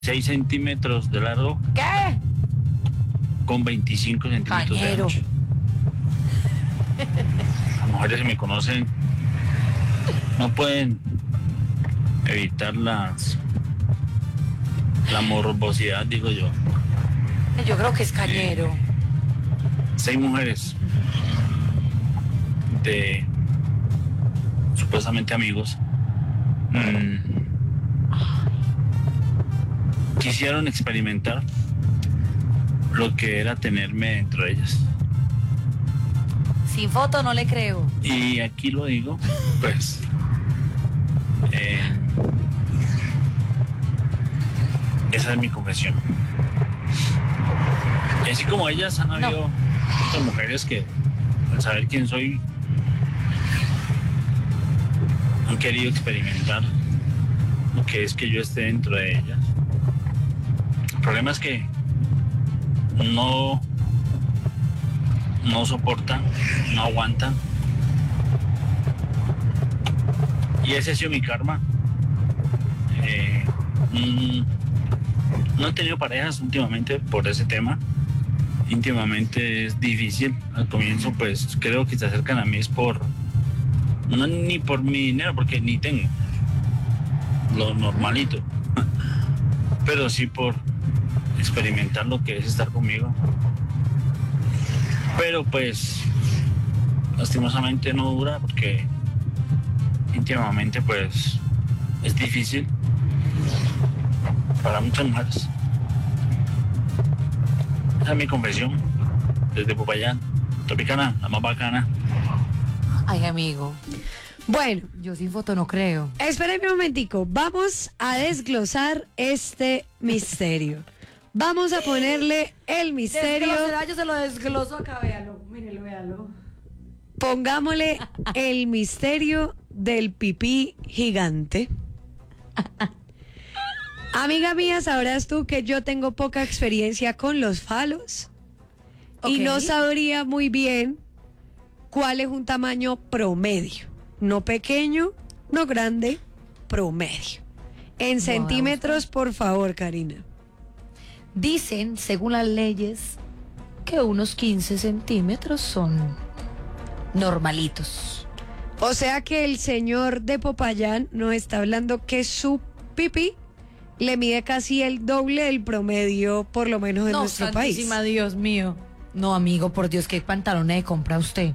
6 centímetros de largo. ¿Qué? Con 25 centímetros de Cañero. ancho. Las mujeres que me conocen no pueden evitar la morbosidad, digo yo. Yo creo que es cañero. 6 mujeres de supuestamente amigos quisieron experimentar lo que era tenerme dentro de ellas. Sin foto no le creo. Y aquí lo digo, pues, esa es mi confesión. Y así como ellas han habido otras mujeres que, al saber quién soy, han querido experimentar lo que es que yo esté dentro de ellas. El problema es que no soportan, no aguantan. Y ese ha sido mi karma. No he tenido parejas últimamente por ese tema. Íntimamente es difícil. Al comienzo, pues creo que se acercan a mí es no ni por mi dinero, porque ni tengo lo normalito, pero sí por experimentar lo que es estar conmigo. Pero pues lastimosamente no dura, porque íntimamente pues es difícil para muchas mujeres. Esa es mi confesión desde Popayán, Tropicana, la más bacana. Ay, amigo. Bueno, Yo sin foto no creo. espérenme un momentico. Vamos a desglosar este misterio. Vamos a ponerle el misterio. Yo se lo desgloso acá, véalo. Mírelo, véalo. Pongámosle el misterio del pipí gigante. Amiga mía, sabrás tú que yo tengo poca experiencia con los falos y Ok. no sabría muy bien cuál es un tamaño promedio. No pequeño, no grande, promedio. En Vamos a centímetros, por favor, Karina. Dicen, según las leyes, que unos 15 centímetros son normalitos. O sea que el señor de Popayán nos está hablando que su pipí le mide casi el doble del promedio, por lo menos en nuestro país. santísima Dios mío. No, amigo, por Dios, ¿qué pantalones de compra usted?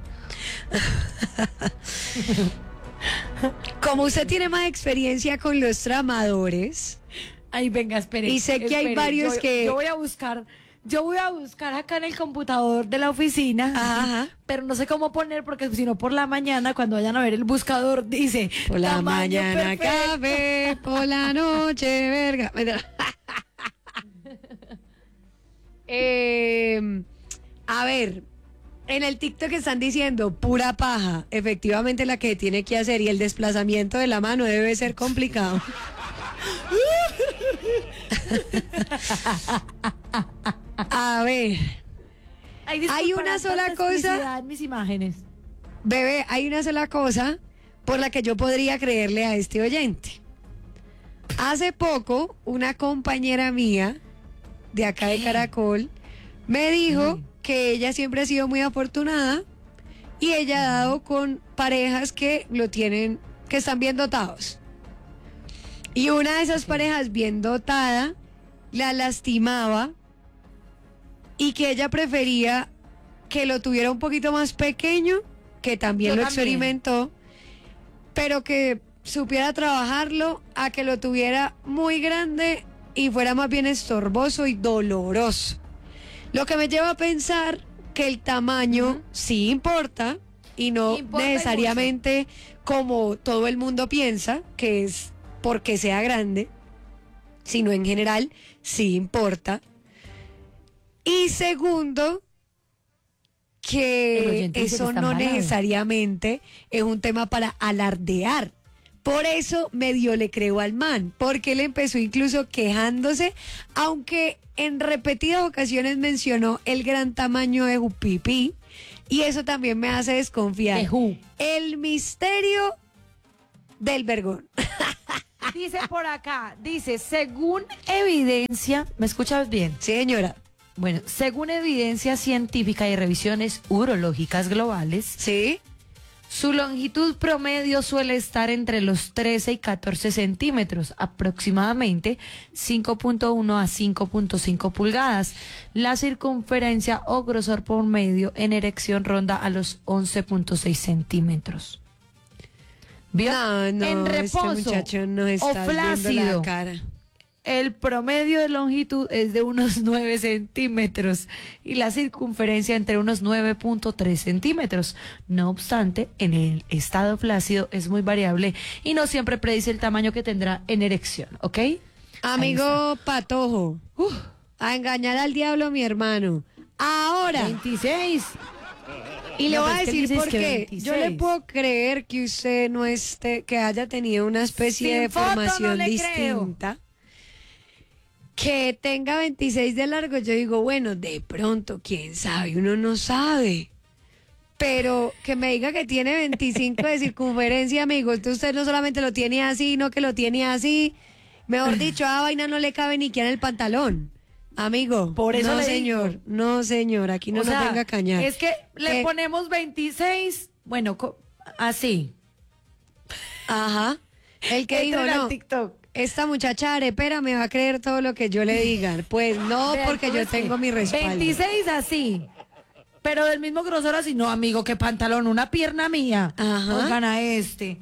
Como usted tiene más experiencia con los tramadores, Ay, venga, espere. Y sé que hay varios que- Yo voy a buscar acá en el computador de la oficina, Ajá. pero no sé cómo poner, porque si no por la mañana, cuando vayan a ver el buscador, dice... por la tamaño mañana perfecto. café, por la noche verga. A ver, en el TikTok están diciendo pura paja, efectivamente la que tiene que hacer, y el desplazamiento de la mano debe ser complicado. A ver, Ay, disculpa, Hay una la sola tanta cosa- explicidad en mis imágenes. bebé, hay una sola cosa por la que yo podría creerle a este oyente. Hace poco, una compañera mía de acá de Caracol me dijo que ella siempre ha sido muy afortunada y ella ha dado con parejas que lo tienen, que están bien dotados. Y una de esas parejas bien dotada la lastimaba y que ella prefería que lo tuviera un poquito más pequeño, que también Yo lo también. experimentó, pero que supiera trabajarlo a que lo tuviera muy grande y fuera más bien estorboso y doloroso. Lo que me lleva a pensar que el tamaño sí importa y no Importa y necesariamente como todo el mundo piensa, que es porque sea grande, sino en general sí importa. Y segundo, El que oyente dice que eso está no embalado. necesariamente es un tema para alardear. Por eso medio le creo al man, porque él empezó incluso quejándose, aunque en repetidas ocasiones mencionó el gran tamaño de su pipí, y eso también me hace desconfiar. De who. El misterio del vergón. Dice por acá, dice, según evidencia, ¿me escuchas bien? Sí, señora. Bueno, según evidencia científica y revisiones urológicas globales, Sí. su longitud promedio suele estar entre los 13 y 14 centímetros, aproximadamente 5.1 a 5.5 pulgadas. La circunferencia o grosor promedio en erección ronda a los 11.6 centímetros. ¿Vio? No, en reposo este muchacho no o está viendo flácido, la cara. el promedio de longitud es de unos 9 centímetros y la circunferencia entre unos 9.3 centímetros. No obstante, en el estado flácido es muy variable y no siempre predice el tamaño que tendrá en erección, ¿ok? Amigo Patojo, a engañar al diablo, mi hermano. Ahora, 26. y le No, voy a pero es que decir dices por que qué. 26. Yo le puedo creer que usted no esté, que haya tenido una especie Sin de foto, no formación le creo. distinta. Que tenga 26 de largo, yo digo, bueno, de pronto, quién sabe, uno no sabe. Pero que me diga que tiene 25 de circunferencia, amigo, entonces usted no solamente lo tiene así, no que lo tiene así. Mejor dicho, a vaina no le cabe ni siquiera en el pantalón. Amigo, Por eso no le señor, digo. no señor, aquí no O nos sea, venga a cañar. es que le Eh, ponemos 26, bueno, así. Ajá, el que dijo, Entren al no, TikTok. esta muchacha arepera me va a creer todo lo que yo le diga. Pues no, Vea, porque yo entonces, tengo mi respaldo. 26 así. Pero del mismo grosor así, no, amigo, qué pantalón, una pierna mía. Ajá. Oigan a este.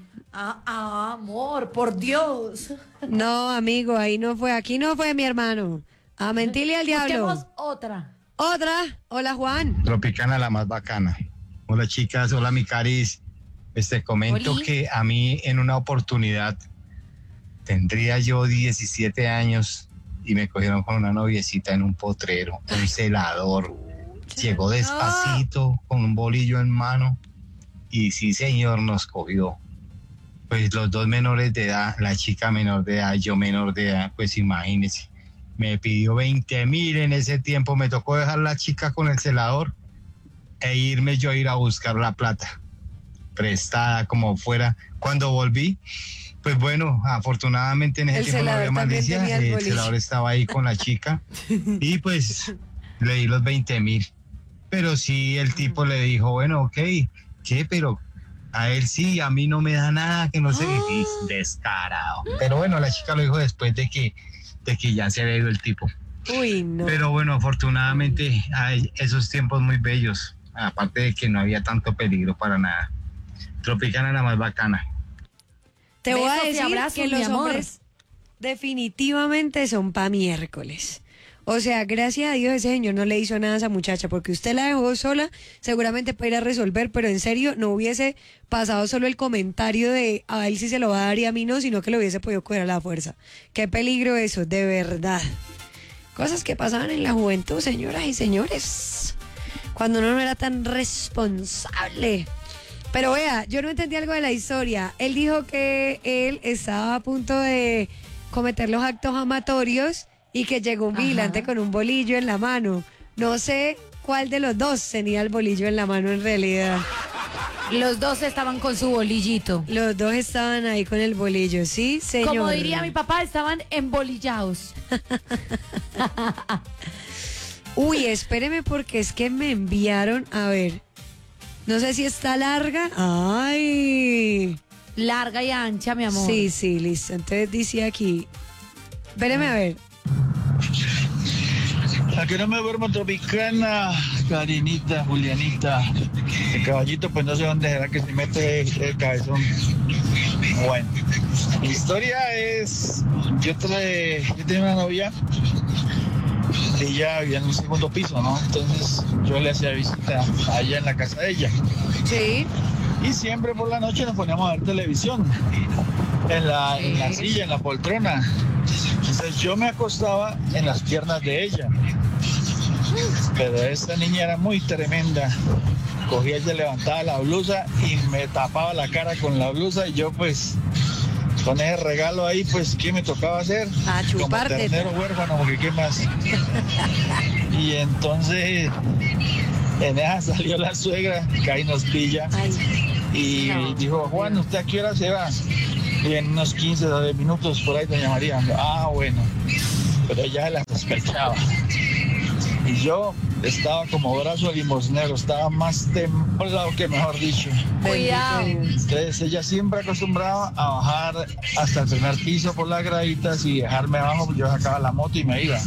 Amor, por Dios. No, amigo, ahí no fue, aquí no fue mi hermano. A mentirle al diablo. Busquemos otra. Otra, hola Juan. Tropicana la más bacana. Hola chicas, hola mi Caris. Comento Oli. que a mí en una oportunidad tendría yo 17 años y me cogieron con una noviecita en un potrero, un celador. Llegó despacito con un bolillo en mano y sí señor nos cogió. Pues los dos menores de edad, la chica menor de edad, yo menor de edad, pues imagínense. Me pidió 20.000 en ese tiempo, me tocó dejar la chica con el celador e irme yo a ir a buscar la plata, prestada como fuera. Cuando volví, pues bueno, afortunadamente en ese El tiempo no celador había también malicia, tenía el el bolillo. celador estaba ahí con la chica y pues le di los 20.000. Pero sí, el tipo le dijo, bueno, ok, ¿qué? Pero a él sí, a mí no me da nada, que no sé, y descarado. Pero bueno, la chica lo dijo después de que ya se había ido el tipo. Uy, no. Pero bueno, afortunadamente hay esos tiempos muy bellos, aparte de que no había tanto peligro para nada. Tropicana la más bacana. Te voy a Besos y decir abrazos, que mi los amor. hombres definitivamente son pa' miércoles. O sea, gracias a Dios ese señor no le hizo nada a esa muchacha, porque usted la dejó sola, seguramente para ir a resolver, pero en serio no hubiese pasado solo el comentario de a él sí se lo va a dar y a mí no, sino que lo hubiese podido coger a la fuerza. Qué peligro eso, de verdad. Cosas que pasaban en la juventud, señoras y señores, cuando uno no era tan responsable. Pero vea, yo no entendí algo de la historia. Él dijo que él estaba a punto de cometer los actos amatorios y que llegó un vigilante con un bolillo en la mano. No sé cuál de los dos tenía el bolillo en la mano en realidad. Los dos estaban con su bolillito. Los dos estaban ahí con el bolillo, ¿sí, señor? Como diría mi papá, estaban embolillados. Uy, espéreme porque es que me enviaron, a ver, no sé si está larga. ¡Ay! Larga y ancha, mi amor. Sí, sí, listo. Entonces dice aquí, espéreme a ver. A que no me duermo Tropicana, Karinita, Julianita. El caballito, pues no sé dónde será que se mete el cabezón. Bueno, mi historia es, yo tenía una novia, ella vivía en un segundo piso, ¿no? Entonces yo le hacía visita allá en la casa de ella. Sí. Y siempre por la noche nos poníamos a ver televisión, en la silla, en la poltrona. Entonces yo me acostaba en las piernas de ella. Pero esta niña era muy tremenda. Cogía, ella levantaba la blusa y me tapaba la cara con la blusa y yo pues con ese regalo ahí pues ¿qué me tocaba hacer? A Como chuparte. ternero huérfano, porque ¿qué más? Y entonces en esa salió la suegra que ahí nos pilla Ay, y dijo, Juan, ¿usted a qué hora se va? Y en unos 15 o 10 minutos por ahí doña María. Ah, bueno. Pero ya la sospechaba. Y yo estaba como brazo limosnero, estaba más templado que mejor dicho. Cuidado. Entonces ella siempre acostumbraba a bajar hasta el primer piso por las graditas y dejarme abajo, yo sacaba la moto y me iba.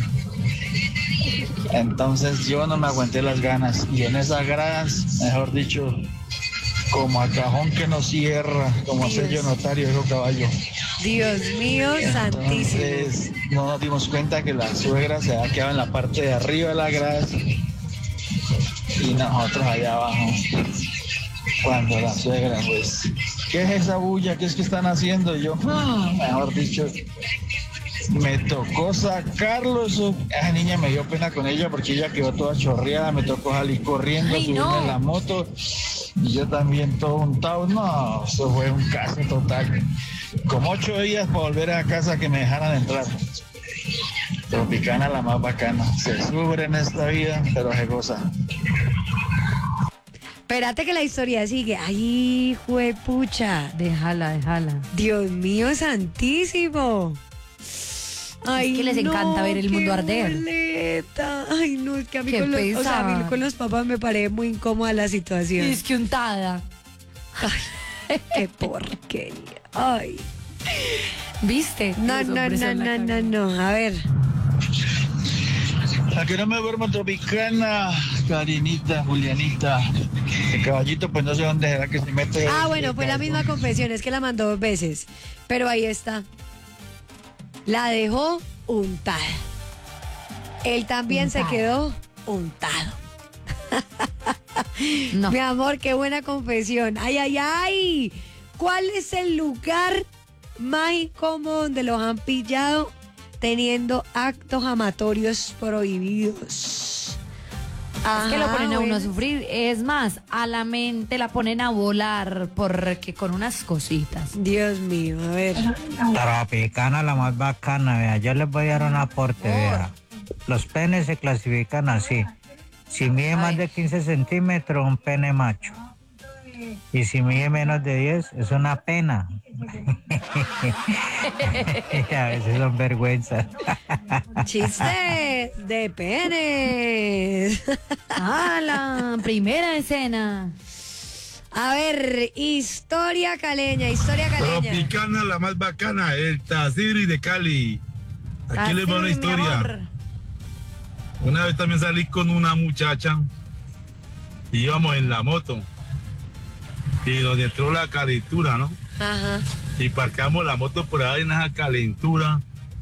Entonces yo no me aguanté las ganas y en esas gradas, mejor dicho, como a cajón que no cierra, como sello notario, dijo caballo. Dios mío, santísimo. Entonces no nos dimos cuenta que la suegra se había quedado en la parte de arriba de la grada y nosotros allá abajo. Cuando la suegra, pues, ¿qué es esa bulla? ¿Qué es que están haciendo? Y yo, mejor dicho, me tocó sacarlo. Esa niña me dio pena con ella porque ella quedó toda chorreada, me tocó salir corriendo, Ay, subirme no. en la moto y yo también todo untado. No, eso fue un caso total. Como 8 días para volver a casa que me dejaran entrar. Tropicana la más bacana. Se sufre en esta vida, pero se goza. Espérate que la historia sigue. Ay, juepucha. Déjala. Dios mío, santísimo. Ay, que les encanta ver el mundo qué arder. boleta. Ay, no, es que a mí, Qué con los, o sea, a mí pesar. con los papás me parece muy incómoda la situación. Es que untada. Qué porquería. Ay. ¿Viste? No, Los no, hombres no, son la no, no, cagada. no. A ver. La que no me duermo Tropicana, Karinita, Julianita. El caballito, pues no sé dónde será que se mete. Ah, bueno, fue la misma confesión, es que la mandó 2 veces. Pero ahí está. La dejó untada. Él también Untada. se quedó untado. No. Mi amor, qué buena confesión. Ay, ay, ay. ¿Cuál es el lugar más incómodo donde los han pillado teniendo actos amatorios prohibidos? Es que lo ponen a uno a bueno. sufrir. Es más, a la mente la ponen a volar porque con unas cositas. Dios mío, a ver. Tropicana la más bacana, vea. Yo les voy a dar un aporte, vea. Los penes se clasifican así. Si mide más de 15 centímetros, un pene macho. Y si mide menos de 10, es una pena. A veces son vergüenzas. Chistes de penes. ¡Ah, la primera escena! A ver, historia caleña. Tropicana, la más bacana, el Taziri de Cali. Aquí les va una Así, mi historia. amor. Una vez también salí con una muchacha y íbamos en la moto y nos entró la calentura, ¿no? Ajá. Y parqueamos la moto por ahí en esa calentura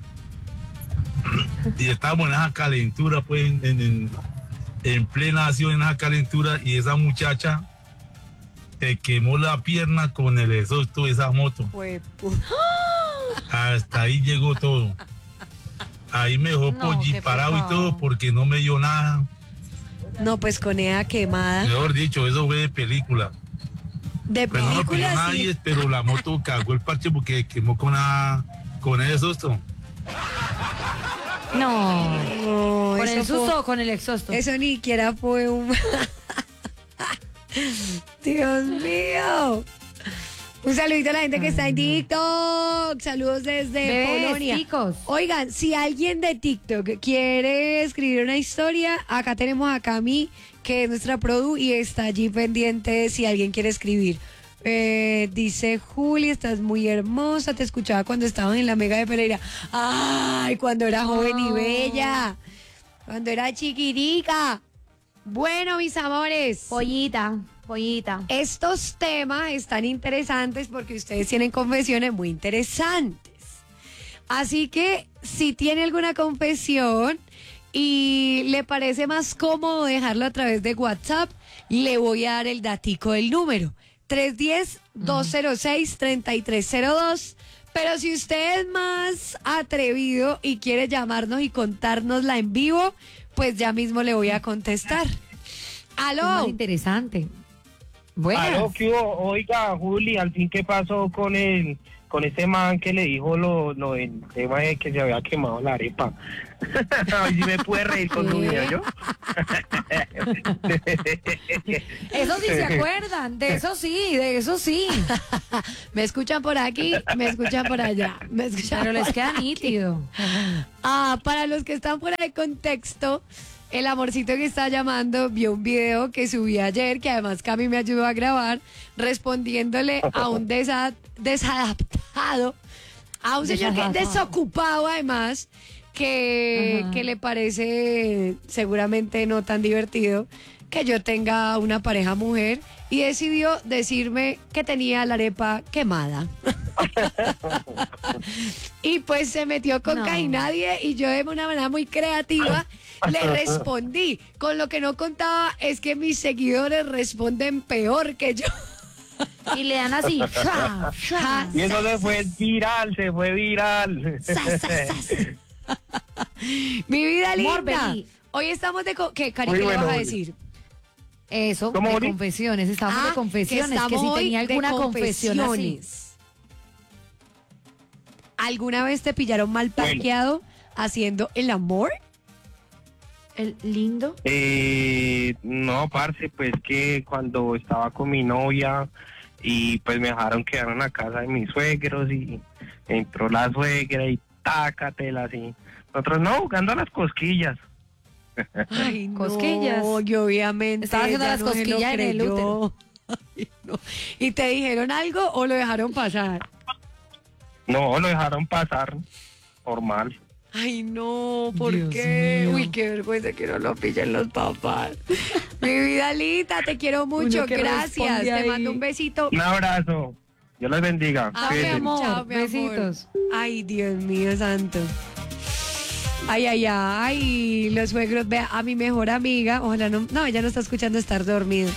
y estábamos en esa calentura, pues en plena acción en esa calentura, y esa muchacha quemó la pierna con el exhausto de esa moto. Hasta ahí llegó todo. Ahí me dejó No, qué parado y pecado. todo porque no me dio nada. No, pues con esa quemada. Mejor dicho, eso fue de película. De Pues no lo pidió película, sí. nadie, pero la moto cagó el parche porque quemó con ese susto. No. No, ¿Con eso el susto fue- o con el exhausto? Eso ni siquiera fue un... Dios mío. Un saludito a la gente que está en TikTok. Saludos desde Bebés, Polonia. chicos. Oigan, si alguien de TikTok quiere escribir una historia, acá tenemos a Cami, que es nuestra produ, y está allí pendiente si alguien quiere escribir. Dice Juli, estás muy hermosa, te escuchaba cuando estaban en la Mega de Pereira. Ay, cuando era joven y bella, cuando era chiquirica. Bueno, mis amores, Pollita. estos temas están interesantes porque ustedes tienen confesiones muy interesantes. Así que si tiene alguna confesión y le parece más cómodo dejarlo a través de WhatsApp, le voy a dar el datico del número. 310-206-3302. Pero si usted es más atrevido y quiere llamarnos y contárnosla en vivo, pues ya mismo le voy a contestar. Es más ¡Aló! interesante. Bueno. Aló, ¿qué hubo? Oiga, Juli, al fin, ¿qué pasó con con ese man que le dijo lo del tema de que se había quemado la arepa. A sí me pude reír con su video, ¿yo? Eso sí se acuerdan, de eso sí. Me escuchan por aquí, me escuchan por allá. Pero les queda nítido. Para los que están fuera de contexto, el amorcito que está llamando vio un video que subí ayer, que además Cami me ayudó a grabar, respondiéndole a un desadaptado, a un señor que desocupado además, que le parece seguramente no tan divertido que yo tenga una pareja mujer, y decidió decirme que tenía la arepa quemada. Y pues se metió con Casi Nadie, y yo de una manera muy creativa le respondí. Con lo que no contaba es que mis seguidores responden peor que yo. Y le dan así. Y eso se fue viral. Mi vida linda. Morbeli. Hoy estamos de... ¿Qué, Cari, Muy qué le bueno, vas a Oli. decir? Eso, ¿Cómo, de Oli? confesiones. Estamos de confesiones. Que estamos si hoy tenía de alguna confesión así. confesiones. ¿Alguna vez te pillaron mal parqueado haciendo el amor? El lindo. No, parce, pues que cuando estaba con mi novia y pues me dejaron quedar en la casa de mis suegros y entró la suegra y tácatela así. Nosotros no, jugando a las cosquillas. Ay, no, Cosquillas. y obviamente Estaba haciendo ella las no se lo cosquillas en el creyó. útero. Ay, no. ¿Y te dijeron algo o lo dejaron pasar? No, lo dejaron pasar normal. Ay, no, ¿por Dios qué? mío. Uy, qué vergüenza que no lo pillen los papás. Mi vida linda, te quiero mucho, Uno que gracias. responde Te ahí. mando un besito. Un abrazo. Dios les bendiga. Ah, mi Cuídense. amor. Chao, mi amor. Besitos. Ay, Dios mío santo. Ay, los suegros. Vea, a mi mejor amiga, ojalá no, ella no está escuchando, estar dormida.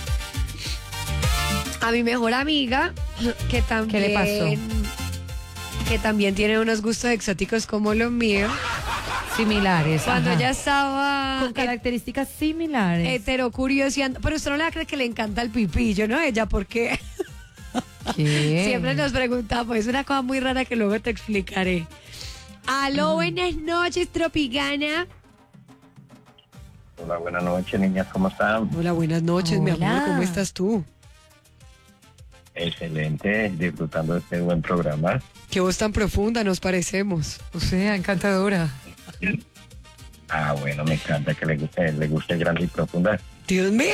A mi mejor amiga, que también... ¿Qué le pasó? Que también tiene unos gustos exóticos como los míos. Similares. Cuando ajá. ella estaba Con características similares. heterocurioseando, pero usted no le va a creer que le encanta el pipillo, ¿no? Ella, porque ¿Qué? siempre nos preguntamos, es una cosa muy rara que luego te explicaré. Aló, buenas noches, Tropigana. Hola, buenas noches, niñas, ¿cómo están? Hola, buenas noches, mi amor, Hola. ¿cómo estás tú? Excelente, disfrutando de este buen programa. Qué voz tan profunda nos parecemos. O sea, encantadora. Ah, bueno, me encanta que le guste grande y profunda. Dios mío.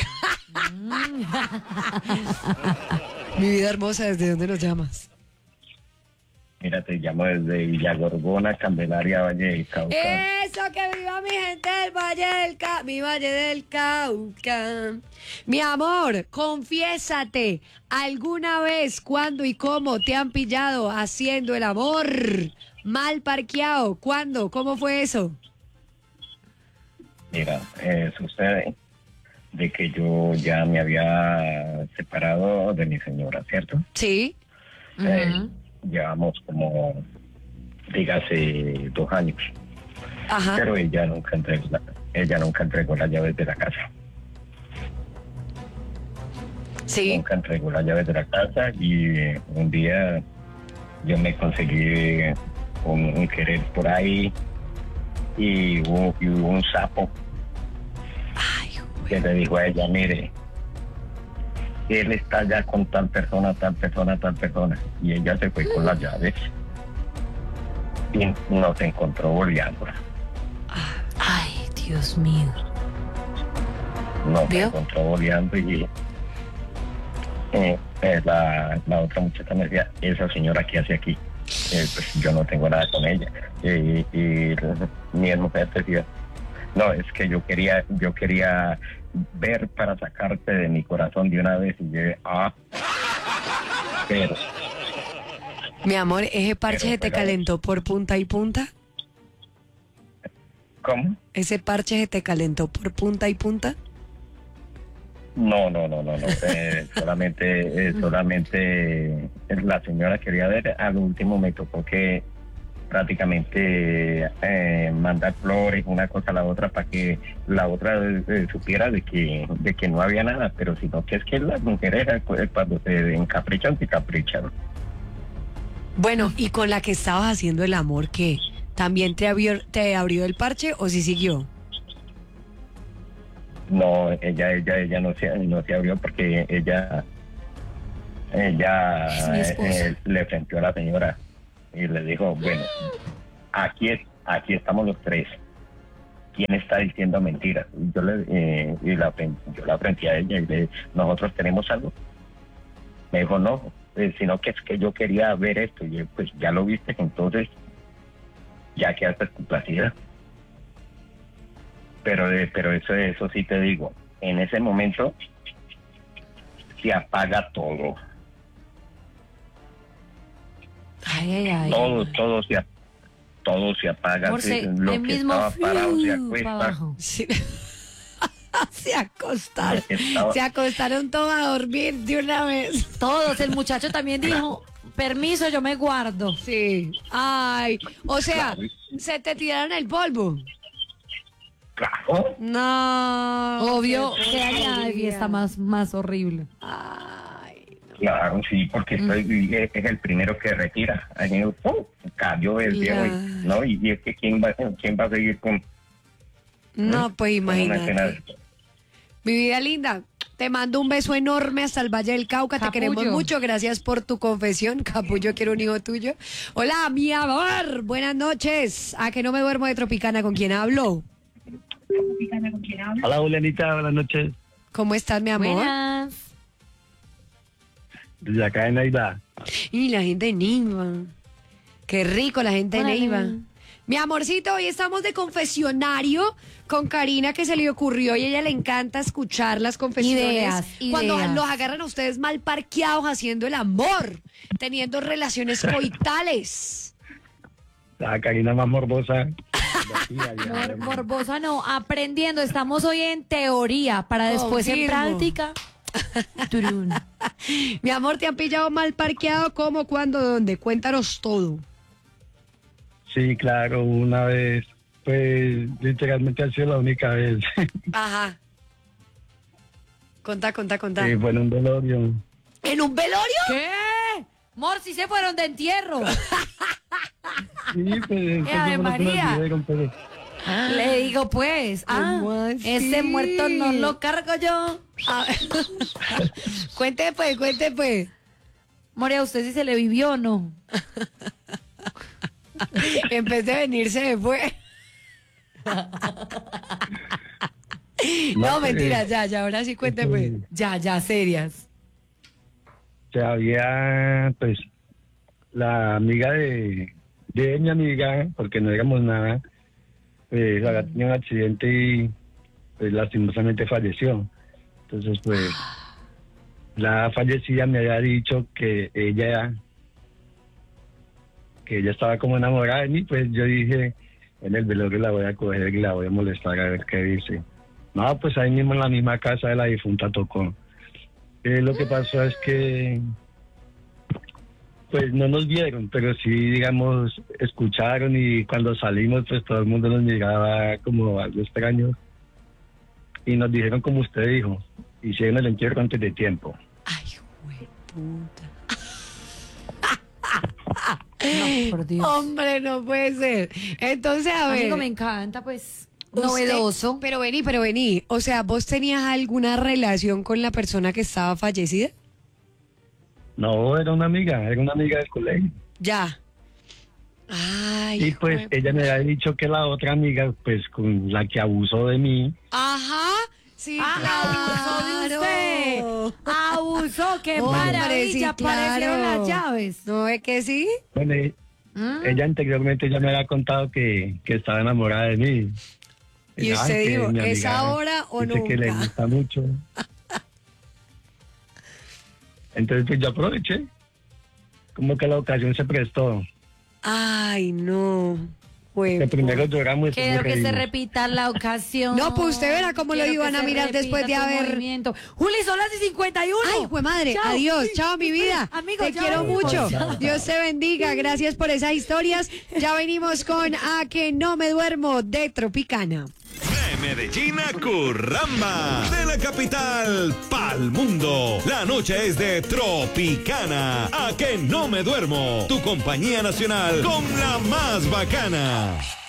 Mi vida hermosa, ¿desde dónde nos llamas? Mira, te llamo desde Villagorgona, Candelaria, Valle del Cauca. Eso, que viva mi gente del Valle del Cauca, mi Valle del Cauca. Mi amor, confiésate, ¿alguna vez, cuándo y cómo te han pillado haciendo el amor? Mal parqueado, ¿cuándo? ¿Cómo fue eso? Mira, sucede de que yo ya me había separado de mi señora, ¿cierto? Sí. Llevamos como, dígase, 2 años. Ajá. Pero ella nunca entregó las llaves de la casa. Sí. Nunca entregó las llaves de la casa y un día yo me conseguí un querer por ahí y hubo un sapo Ay, que le dijo a ella, mire, él está ya con tal persona, y ella se fue con las llaves y nos encontró boleándola. Ay, Dios mío. Nos ¿Vio? encontró boleando y la otra muchacha me decía, esa señora ¿qué hace aquí? Pues yo no tengo nada con ella. Y mi mujer decía, no, es que yo quería ver para sacarte de mi corazón de una vez. Y yo, pero mi amor, ¿ese parche Pero, se te pero- calentó por punta y punta? ¿cómo? ¿Ese parche se te calentó por punta y punta? No. Solamente la señora quería ver. Al último me tocó que prácticamente mandar flores, una cosa a la otra, para que la otra supiera de que no había nada, pero sino que es que las mujeres cuando se encaprichan, se caprichan. Bueno, ¿y con la que estabas haciendo el amor qué? ¿También te abrió el parche o sí siguió? No, ella no se abrió porque ella Es mi esposa. le enfrentó a la señora y le dijo, bueno, aquí estamos los tres. ¿Quién está diciendo mentiras? Yo la frente a ella y le dije, ¿nosotros tenemos algo? Me dijo, no, sino que es que yo quería ver esto. Y yo, pues ya lo viste, entonces ya quedaste complacida. Pero eso sí te digo, en ese momento se apaga todo. Ay. Todo se apaga. Amor, Lo el que mismo estaba parado se para acuesta. abajo. Sí. Se acostaron. Estaba- Se acostaron todos a dormir de una vez. Todos, el muchacho también dijo, permiso, yo me guardo. Sí. Ay, o sea, Claro. se te tiraron el polvo. Claro. No. Obvio, qué que añade porquería. fiesta más horrible. Ay, Claro, sí, porque es el primero que retira. Ahí, ¡pum! Cayó el viejo, Claro. ¿no? Y es que ¿quién va a seguir con no, pues con una escena imagínate. de- Mi vida linda, te mando un beso enorme hasta el Valle del Cauca. Te Capullo. queremos mucho. Gracias por tu confesión. Capullo, quiero un hijo tuyo. Hola, mi amor. Buenas noches. ¿A que no me duermo de Tropicana? ¿Con quién hablo? Hola, Julianita, buenas noches. ¿Cómo estás, mi amor? Buenas. Desde acá en Neiva. Y la gente de Neiva. Qué rico la gente de Órale. Neiva. Mi amorcito, hoy estamos de confesionario con Karina, que se le ocurrió y a ella le encanta escuchar las confesiones. Ideas. Cuando los agarran a ustedes mal parqueados haciendo el amor, teniendo relaciones coitales. La Karina más morbosa. Morbosa no, aprendiendo. Estamos hoy en teoría para después en Confirmo. práctica. Turún. Mi amor, ¿te han pillado mal parqueado? ¿Cómo, cuándo, dónde? Cuéntanos todo. Sí, claro, una vez, pues literalmente ha sido la única vez. Ajá. Contá. Sí, fue en un velorio. ¿En un velorio? ¿Qué? Mor, si se fueron de entierro. Sí, pues Ave María. pero Le digo pues, ¿Cómo así? ese muerto no lo cargo yo. Ah. Cuente pues. Moria, ¿usted sí se le vivió o no? En vez de venir se fue. No, mentira, ya, ahora sí cuente pues. Ya, serias. se había, pues, la amiga de mi amiga, porque no éramos nada, pues había tenido un accidente y pues lastimosamente falleció. Entonces, pues, la fallecida me había dicho que ella estaba como enamorada de mí, pues yo dije, en el velorio la voy a coger y la voy a molestar a ver qué dice. No, pues ahí mismo en la misma casa de la difunta tocó. Lo que pasó es que pues no nos vieron, pero sí, digamos, escucharon, y cuando salimos pues todo el mundo nos miraba como algo extraño y nos dijeron, como usted dijo, hicieron el entierro antes de tiempo. Ay, güey, puta. No, por Dios. Hombre, no puede ser. Entonces, a ver. Amigo, me encanta, pues, usted- novedoso. Pero vení. O sea, ¿vos tenías alguna relación con la persona que estaba fallecida? No, era una amiga del colegio. Ya. Ay, Y pues jue- ella me había dicho que la otra amiga, pues con la que abusó de mí, Ajá. Sí, Abusó de usted. Abusó, qué Hombre, maravilla. sí, claro. Aparecieron las llaves. ¿No es que sí? bueno, ella anteriormente ya me había contado que estaba enamorada de mí. Y Ay, usted que dijo, mi ¿es amiga ahora o dice que le nunca? gusta mucho. Entonces pues yo aproveché. Como que la ocasión se prestó. Ay, no. Que primero lloramos y Quiero después que se reímos. repita la ocasión. No, pues usted verá cómo lo Quiero iban que a se mirar repita después de tu haber- movimiento. Juli, son las 51. Ay, fue madre. Chao. Adiós. Chao, mi vida. Amigo, te chao. quiero mucho. Chao. Dios te bendiga. Gracias por esas historias. Ya venimos con A que no me duermo de Tropicana. De Medellín a Curramba, de la capital pa'l mundo. La noche es de Tropicana. A que no me duermo. Tu compañía nacional con la más bacana.